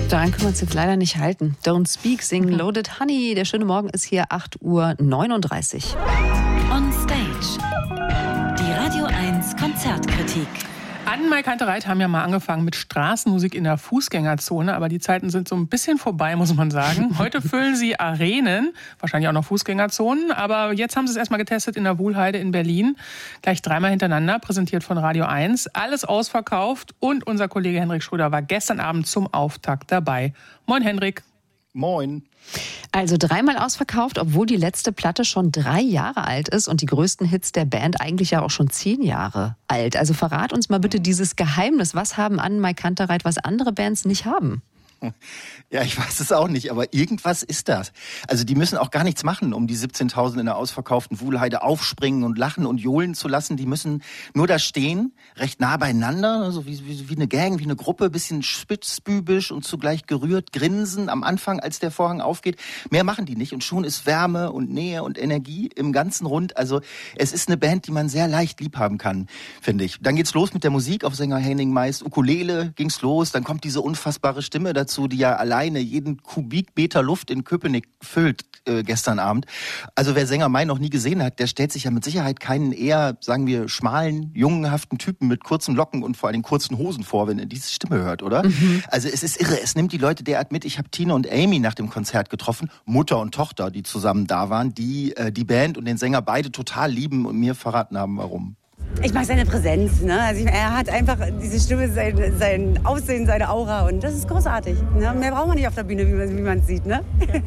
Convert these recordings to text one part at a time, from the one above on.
Daran können wir uns jetzt leider nicht halten. Don't Speak, singen Loaded Honey. Der schöne Morgen ist hier 8:39 Uhr. On Stage. Die Radio 1 Konzertkritik. Anne und Mike Kantereit haben ja mal angefangen mit Straßenmusik in der Fußgängerzone, aber die Zeiten sind so ein bisschen vorbei, muss man sagen. Heute füllen sie Arenen, wahrscheinlich auch noch Fußgängerzonen, aber jetzt haben sie es erstmal getestet in der Wuhlheide in Berlin. Gleich 3-mal hintereinander, präsentiert von Radio 1. Alles ausverkauft und unser Kollege Henrik Schröder war gestern Abend zum Auftakt dabei. Moin Henrik. Moin. Also 3-mal ausverkauft, obwohl die letzte Platte schon 3 Jahre alt ist und die größten Hits der Band eigentlich ja auch schon 10 Jahre alt. Also verrat uns mal bitte dieses Geheimnis. Was haben Anne und Mike Kantereit, was andere Bands nicht haben? Ja, ich weiß es auch nicht, aber irgendwas ist das. Also die müssen auch gar nichts machen, um die 17.000 in der ausverkauften Wuhlheide aufspringen und lachen und johlen zu lassen. Die müssen nur da stehen, recht nah beieinander, also wie eine Gang, wie eine Gruppe, bisschen spitzbübisch und zugleich gerührt, grinsen am Anfang, als der Vorhang aufgeht. Mehr machen die nicht und schon ist Wärme und Nähe und Energie im ganzen Rund. Also es ist eine Band, die man sehr leicht lieb haben kann, finde ich. Dann geht's los mit der Musik auf Sänger Henning Meist. Ukulele ging's los, dann kommt diese unfassbare Stimme dazu, die ja alleine jeden Kubikmeter Luft in Köpenick füllt gestern Abend. Also wer Sänger Mai noch nie gesehen hat, der stellt sich ja mit Sicherheit keinen eher, sagen wir, schmalen, jungenhaften Typen mit kurzen Locken und vor allem kurzen Hosen vor, wenn er diese Stimme hört, oder? Also es ist irre, es nimmt die Leute derart mit. Ich habe Tine und Amy nach dem Konzert getroffen, Mutter und Tochter, die zusammen da waren, die die Band und den Sänger beide total lieben und mir verraten haben, warum. Ich mag seine Präsenz, ne? Also er hat einfach diese Stimme, sein Aussehen, seine Aura und das ist großartig. Ne? Mehr braucht man nicht auf der Bühne, wie man es sieht, ne?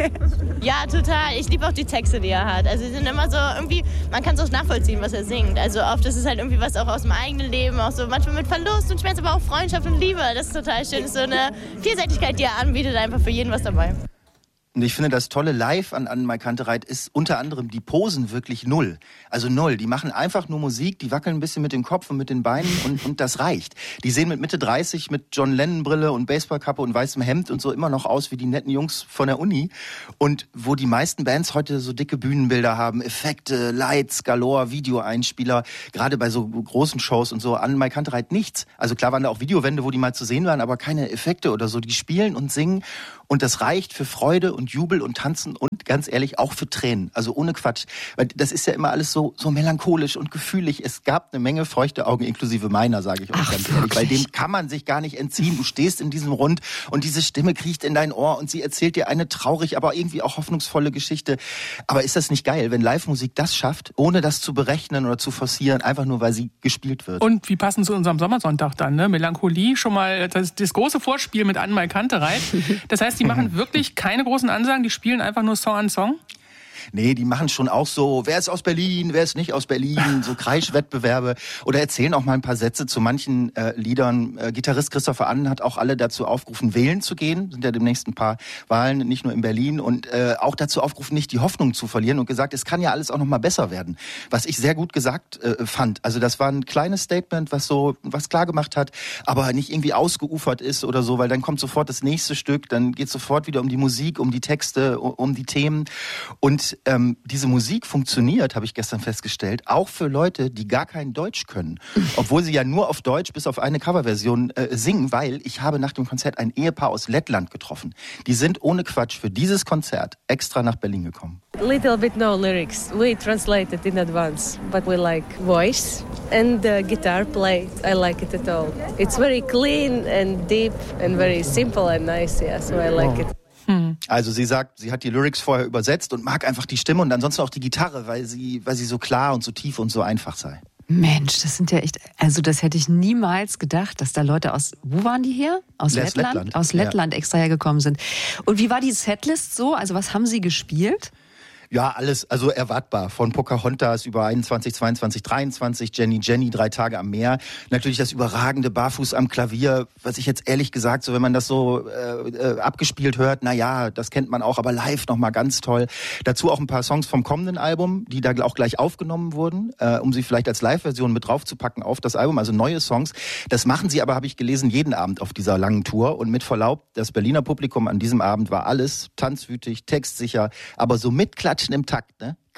Ja, total. Ich liebe auch die Texte, die er hat. Also sie sind immer so irgendwie, man kann es auch nachvollziehen, was er singt. Also oft ist es halt irgendwie was auch aus dem eigenen Leben, auch so manchmal mit Verlust und Schmerz, aber auch Freundschaft und Liebe. Das ist total schön. Das ist so eine Vielseitigkeit, die er anbietet, einfach für jeden was dabei. Und ich finde, das Tolle live an Mike Kantereit ist unter anderem die Posen wirklich null. Also null. Die machen einfach nur Musik, die wackeln ein bisschen mit dem Kopf und mit den Beinen und das reicht. Die sehen mit Mitte 30 mit John Lennon-Brille und Baseballkappe und weißem Hemd und so immer noch aus wie die netten Jungs von der Uni. Und wo die meisten Bands heute so dicke Bühnenbilder haben, Effekte, Lights, Galore, Videoeinspieler, gerade bei so großen Shows und so, an Mike Kantereit nichts. Also klar waren da auch Videowände, wo die mal zu sehen waren, aber keine Effekte oder so. Die spielen und singen und das reicht für Freude und Jubel und Tanzen und ganz ehrlich auch für Tränen. Also ohne Quatsch. Weil das ist ja immer alles so melancholisch und gefühlig. Es gab eine Menge feuchte Augen, inklusive meiner, sage ich euch ganz ehrlich. Weil dem kann man sich gar nicht entziehen. Du stehst in diesem Rund und diese Stimme kriecht in dein Ohr und sie erzählt dir eine traurig, aber irgendwie auch hoffnungsvolle Geschichte. Aber ist das nicht geil, wenn Live-Musik das schafft, ohne das zu berechnen oder zu forcieren, einfach nur, weil sie gespielt wird? Und wie passend zu unserem Sommersonntag dann, ne? Melancholie, schon mal das große Vorspiel mit Anne und Mike Kantereit. Das heißt, die machen wirklich keine großen Ansagen, die spielen einfach nur Song an Song? Nee, die machen schon auch so, wer ist aus Berlin, wer ist nicht aus Berlin, so Kreischwettbewerbe oder erzählen auch mal ein paar Sätze zu manchen Liedern. Gitarrist Christopher Annen hat auch alle dazu aufgerufen, wählen zu gehen. Sind ja demnächst ein paar Wahlen, nicht nur in Berlin. Und auch dazu aufgerufen, nicht die Hoffnung zu verlieren und gesagt, es kann ja alles auch noch mal besser werden. Was ich sehr gut gesagt fand. Also das war ein kleines Statement, was klar gemacht hat, aber nicht irgendwie ausgeufert ist oder so, weil dann kommt sofort das nächste Stück, dann geht es sofort wieder um die Musik, um die Texte, um die Themen. Und diese Musik funktioniert, habe ich gestern festgestellt, auch für Leute, die gar kein Deutsch können. Obwohl sie ja nur auf Deutsch bis auf eine Coverversion singen, weil ich habe nach dem Konzert ein Ehepaar aus Lettland getroffen. Die sind ohne Quatsch für dieses Konzert extra nach Berlin gekommen. Little bit no lyrics. We translated in advance, but we like voice and the guitar play. I like it at all. It's very clean and deep and very simple and nice, yeah, so I like it. Also sie sagt, sie hat die Lyrics vorher übersetzt und mag einfach die Stimme und ansonsten auch die Gitarre, weil sie so klar und so tief und so einfach sei. Mensch, das sind ja echt, also das hätte ich niemals gedacht, dass da Leute aus, wo waren die her? Aus Lettland? Aus Lettland extra hergekommen sind. Und wie war die Setlist so? Also was haben sie gespielt? Ja, alles, also erwartbar. Von Pocahontas über 21, 22, 23, Jenny, 3 Tage am Meer. Natürlich das überragende Barfuß am Klavier, was ich jetzt ehrlich gesagt, so wenn man das so abgespielt hört, na ja, das kennt man auch, aber live nochmal ganz toll. Dazu auch ein paar Songs vom kommenden Album, die da auch gleich aufgenommen wurden, um sie vielleicht als Live-Version mit draufzupacken auf das Album, also neue Songs. Das machen sie aber, habe ich gelesen, jeden Abend auf dieser langen Tour. Und mit Verlaub, das Berliner Publikum an diesem Abend war alles tanzwütig, textsicher, aber so mitklatschen im Takt, ne?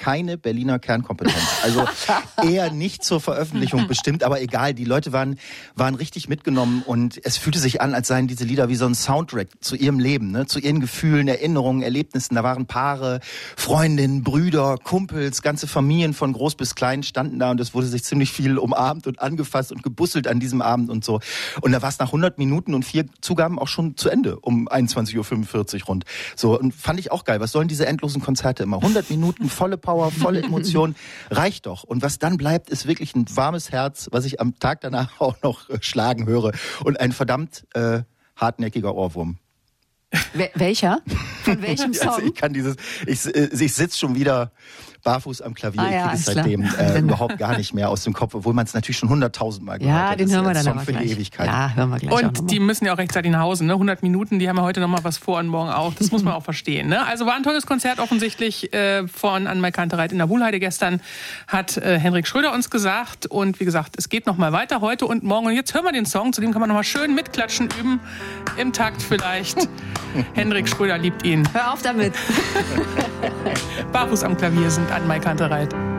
keine Berliner Kernkompetenz. Also eher nicht zur Veröffentlichung bestimmt, aber egal, die Leute waren richtig mitgenommen und es fühlte sich an, als seien diese Lieder wie so ein Soundtrack zu ihrem Leben, ne? Zu ihren Gefühlen, Erinnerungen, Erlebnissen. Da waren Paare, Freundinnen, Brüder, Kumpels, ganze Familien von groß bis klein standen da und es wurde sich ziemlich viel umarmt und angefasst und gebusselt an diesem Abend und so. Und da war es nach 100 Minuten und 4 Zugaben auch schon zu Ende, um 21:45 Uhr rund. So, und fand ich auch geil. Was sollen diese endlosen Konzerte immer? 100 Minuten, volle Power, volle Emotion, reicht doch. Und was dann bleibt, ist wirklich ein warmes Herz, was ich am Tag danach auch noch schlagen höre. Und ein verdammt hartnäckiger Ohrwurm. Welcher? Von welchem Song? Also ich sitze schon wieder barfuß am Klavier. Ich kriege es seitdem überhaupt gar nicht mehr aus dem Kopf, obwohl man es natürlich schon 100.000 Mal gehört hat. Ja, den hören wir dann Song aber für gleich. Die Ewigkeit. Ja, hören wir gleich. Und die müssen ja auch rechtzeitig nach Hause, ne? 100 Minuten, die haben ja heute noch mal was vor und morgen auch. Das muss man auch verstehen, ne? Also war ein tolles Konzert offensichtlich von Anne-Mai Kantereit in der Wuhlheide gestern, hat Henrik Schröder uns gesagt. Und wie gesagt, es geht noch mal weiter heute und morgen. Und jetzt hören wir den Song, zu dem kann man noch mal schön mitklatschen üben, im Takt vielleicht. Henrik Schröder liebt ihn. Hör auf damit. Barfuß am Klavier sind Anne-Mai Kantereit.